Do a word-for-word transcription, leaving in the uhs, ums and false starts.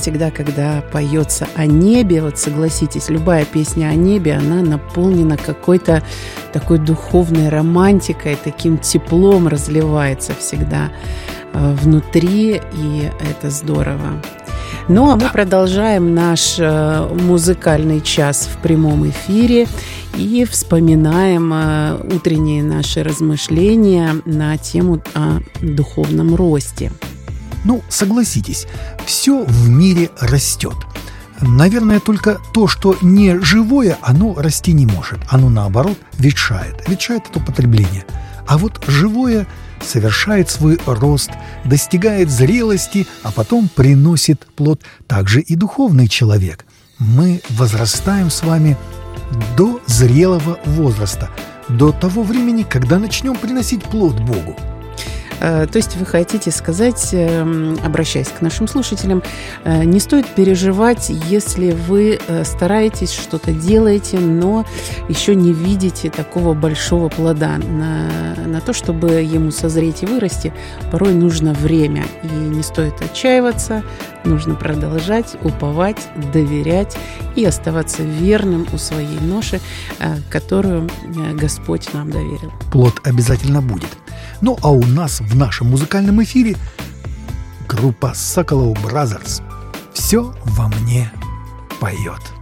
всегда, когда поется о небе, вот согласитесь, любая песня о небе, она наполнена какой-то такой духовной романтикой, таким теплом разливается всегда внутри, и это здорово. Ну, а мы продолжаем наш музыкальный час в прямом эфире и вспоминаем утренние наши размышления на тему о духовном росте. Ну, согласитесь, все в мире растет. Наверное, только то, что не живое, оно расти не может. Оно, наоборот, ветшает. Ветшает от употребления. А вот живое совершает свой рост, достигает зрелости, а потом приносит плод. Также и духовный человек. Мы возрастаем с вами до зрелого возраста, до того времени, когда начнем приносить плод Богу. То есть вы хотите сказать, обращаясь к нашим слушателям, не стоит переживать, если вы стараетесь, что-то делаете, но еще не видите такого большого плода. На, на то, чтобы ему созреть и вырасти, порой нужно время. И не стоит отчаиваться, нужно продолжать, уповать, доверять и оставаться верным у своей ноши, которую Господь нам доверил. Плод обязательно будет. Ну, а у нас в нашем музыкальном эфире группа Соколов Бразерс «Все во мне поет».